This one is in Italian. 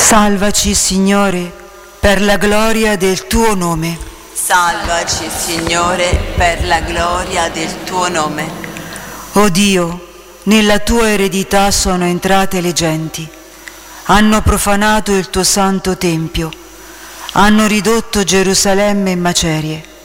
Salvaci, Signore, per la gloria del tuo nome. Salvaci, Signore, per la gloria del tuo nome. O Dio, nella tua eredità sono entrate le genti, hanno profanato il tuo santo tempio, hanno ridotto Gerusalemme in macerie.